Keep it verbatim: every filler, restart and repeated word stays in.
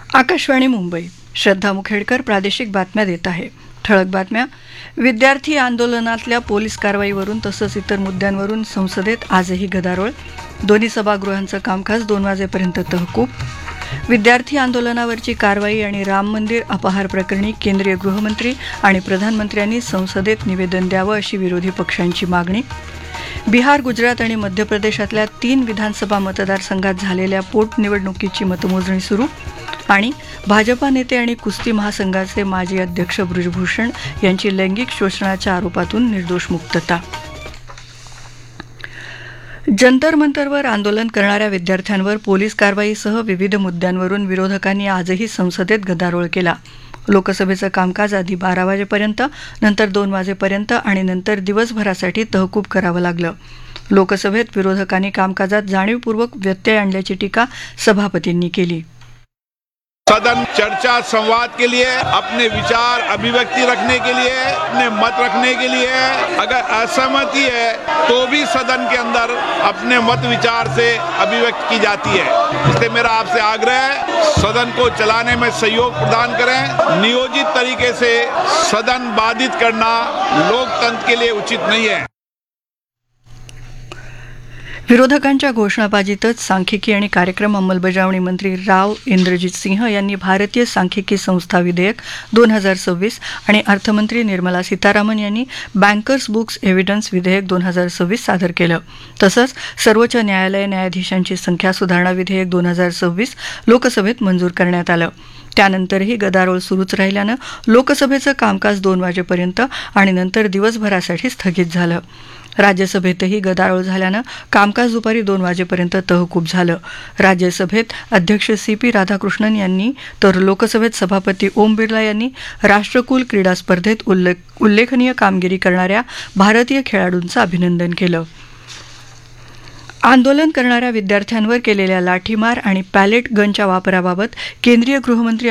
आकाशवाणी मुंबई. श्रद्धा मुखेडकर प्रादेशिक बातम्या देत आहे. ठळक बातम्या. विद्यार्थी आंदोलनातल्या पोलीस कारवाईवरून तसंच इतर मुद्द्यांवरून संसदेत आजही गदारोळ. दोन्ही सभागृहांचं कामकाज दोन वाजेपर्यंत तहकूब. विद्यार्थी आंदोलनावरची कारवाई आणि राम मंदिर अपहार प्रकरणी केंद्रीय गृहमंत्री आणि प्रधानमंत्र्यांनी संसदेत निवेदन द्यावं अशी विरोधी पक्षांची मागणी. बिहार, गुजरात आणि मध्य प्रदेशातल्या तीन विधानसभा मतदारसंघात झालेल्या पोटनिवडणुकीची मतमोजणी सुरू. आणि भाजपा नेते आणि कुस्ती महासंघाचे माजी अध्यक्ष बृजभूषण यांची लैंगिक शोषणाच्या आरोपातून निर्दोष मुक्तता. जंतर मंतरवर आंदोलन करणाऱ्या विद्यार्थ्यांवर पोलीस कारवाईसह विविध मुद्द्यांवरून विरोधकांनी आजही संसदेत गदारोळ केला. लोकसभेचं कामकाज आधी बारा वाजेपर्यंत, नंतर दोन वाजेपर्यंत आणि नंतर दिवसभरासाठी तहकूब करावं लागलं. लोकसभेत विरोधकांनी कामकाजात जाणीवपूर्वक व्यत्यय आणल्याची टीका सभापतींनी केली. सदन चर्चा संवाद के लिए, अपने विचार अभिव्यक्ति रखने के लिए, अपने मत रखने के लिए, अगर असहमति है तो भी सदन के अंदर अपने मत विचार से अभिव्यक्त की जाती है. इसलिए मेरा आपसे आग्रह है, सदन को चलाने में सहयोग प्रदान करें. नियोजित तरीके से सदन बाधित करना लोकतंत्र के लिए उचित नहीं है. विरोधकांच्या घोषणाबाजीतच सांख्यिकी आणि कार्यक्रम अंमलबजावणी मंत्री राव इंद्रजित सिंह यांनी भारतीय सांख्यिकी संस्था विधेयक दोन हजार सव्वीस आणि अर्थमंत्री निर्मला सीतारामन यांनी बँकर्स बुक्स एव्हिडन्स विधेयक दोन हजार सव्वीस सादर केलं. तसंच सर्वोच्च न्यायालय न्यायाधीशांची संख्या सुधारणा विधेयक दोन हजार सव्वीस लोकसभेत मंजूर करण्यात आलं. त्यानंतरही गदारोळ सुरूच राहिल्यानं लोकसभेचं कामकाज दोन वाजेपर्यंत आणि नंतर दिवसभरासाठी स्थगित झालं. राज्यसभेतही गदारोळ झाल्यानं कामकाज दुपारी दोन वाजेपर्यंत तहकूब झालं. राज्यसभेत अध्यक्ष सी पी राधाकृष्णन यांनी तर लोकसभेत सभापती ओम बिर्ला यांनी राष्ट्रकुल क्रीडा स्पर्धेत उल्लेख उल्लेखनीय कामगिरी करणाऱ्या भारतीय खेळाडूंचं अभिनंदन केलं. आंदोलन करणाऱ्या विद्यार्थ्यांवर केलेल्या लाठीमार आणि पॅलेट गनच्या वापराबाबत केंद्रीय गृहमंत्री